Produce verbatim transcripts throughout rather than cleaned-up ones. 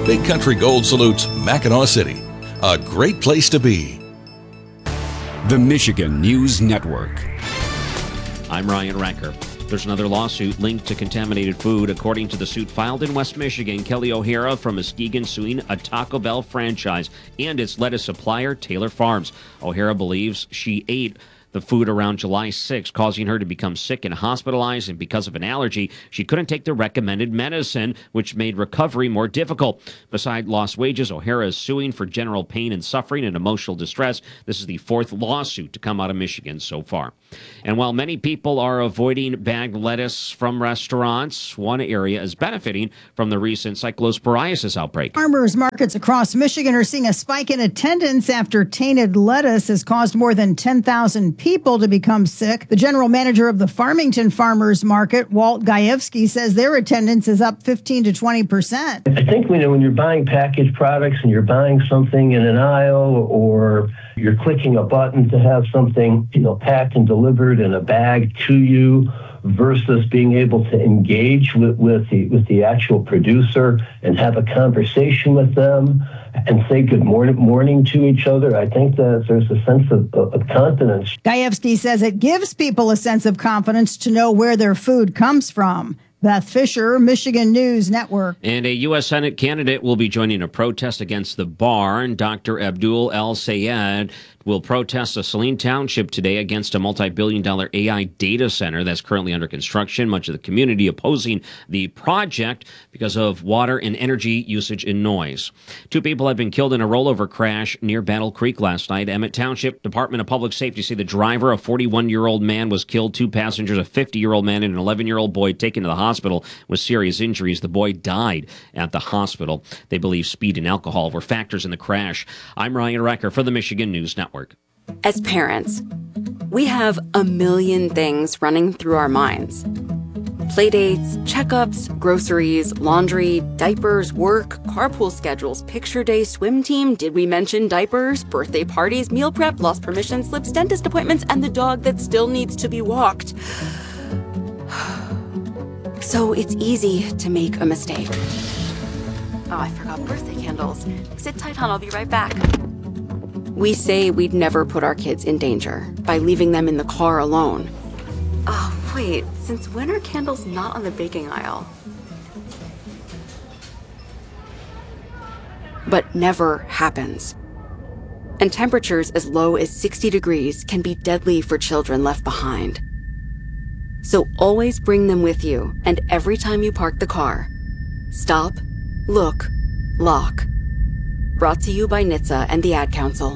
Big Country Gold salutes Mackinac City, a great place to be. The Michigan News Network. I'm Ryan Recker. There's another lawsuit linked to contaminated food. According to the suit filed in West Michigan, Kelly O'Hara from Muskegon suing a Taco Bell franchise and its lettuce supplier, Taylor Farms. O'Hara believes she ate the food around July sixth, causing her to become sick and hospitalized, and because of an allergy, she couldn't take the recommended medicine, which made recovery more difficult. Beside lost wages, O'Hara is suing for general pain and suffering and emotional distress. This is the fourth lawsuit to come out of Michigan so far. And while many people are avoiding bagged lettuce from restaurants, one area is benefiting from the recent cyclosporiasis outbreak. Farmers markets across Michigan are seeing a spike in attendance after tainted lettuce has caused more than ten thousand people to become sick. The general manager of the Farmington Farmers Market, Walt Gajewski, says their attendance is up fifteen to twenty percent. I think you know, when you're buying packaged products and you're buying something in an aisle or you're clicking a button to have something, you know, packed and delivered in a bag to you versus being able to engage with, with the with the actual producer and have a conversation with them and say good morning morning to each other, I think that there's a sense of, of, of confidence. Gajewski says it gives people a sense of confidence to know where their food comes from. Beth Fisher, Michigan News Network. And a U S Senate candidate will be joining a protest against the bar. And Doctor Abdul El Sayed will protest a Saline Township today against a multi-billion dollar A I data center that's currently under construction. Much of the community opposing the project because of water and energy usage and noise. Two people have been killed in a rollover crash near Battle Creek last night. Emmett Township Department of Public Safety say the driver, a forty-one-year-old man, was killed. Two passengers, a fifty-year-old man and an eleven-year-old boy, taken to the hospital with serious injuries. The boy died at the hospital. They believe speed and alcohol were factors in the crash. I'm Ryan Recker for the Michigan News Network. As parents, we have a million things running through our minds. Playdates, checkups, groceries, laundry, diapers, work, carpool schedules, picture day, swim team, did we mention diapers, birthday parties, meal prep, lost permission slips, dentist appointments, and the dog that still needs to be walked. So it's easy to make a mistake. Oh, I forgot birthday candles. Sit tight, hon, I'll be right back. We say we'd never put our kids in danger by leaving them in the car alone. Oh, wait, since when are candles not on the baking aisle? But never happens. And temperatures as low as sixty degrees can be deadly for children left behind. So always bring them with you, and every time you park the car, stop, look, lock. Brought to you by N H T S A and the Ad Council.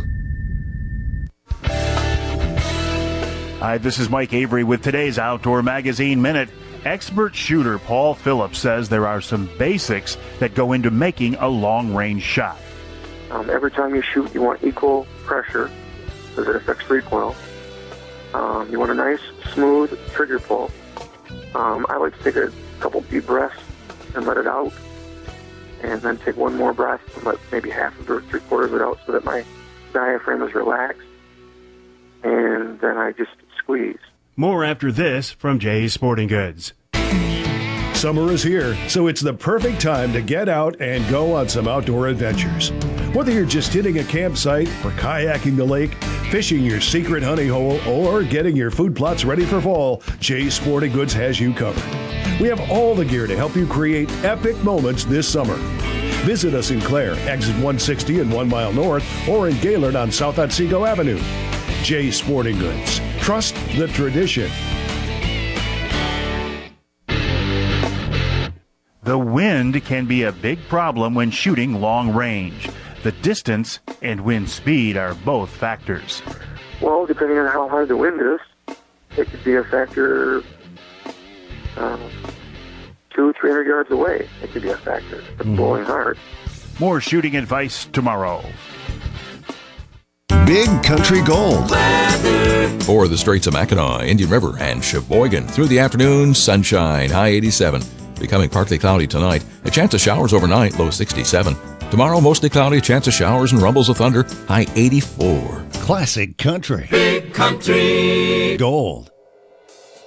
Hi, this is Mike Avery with today's Outdoor Magazine Minute. Expert shooter Paul Phillips says there are some basics that go into making a long-range shot. Um, every time you shoot, you want equal pressure because it affects recoil. Um, you want a nice, smooth trigger pull. Um, I like to take a couple deep breaths and let it out, and then take one more breath and let maybe half of it or three quarters of it out so that my diaphragm is relaxed, and then I just squeeze. More after this from Jay's Sporting Goods. Summer is here, so it's the perfect time to get out and go on some outdoor adventures. Whether you're just hitting a campsite or kayaking the lake, fishing your secret honey hole, or getting your food plots ready for fall, Jay's Sporting Goods has you covered. We have all the gear to help you create epic moments this summer. Visit us in Clare, exit one sixty and one mile north, or in Gaylord on South Otsego Avenue. Jay's Sporting Goods. Trust the tradition. The wind can be a big problem when shooting long range. The distance and wind speed are both factors. Well, depending on how hard the wind is, it could be a factor uh, two, three hundred yards away. It could be a factor. It's mm. blowing hard. More shooting advice tomorrow. Big Country Gold. For the Straits of Mackinac, Indian River, and Sheboygan. Through the afternoon, sunshine, high eighty-seven. Becoming partly cloudy tonight. A chance of showers overnight, low sixty-seven. Tomorrow, mostly cloudy, chance of showers and rumbles of thunder, high eighty-four. Classic country. Big Country Gold.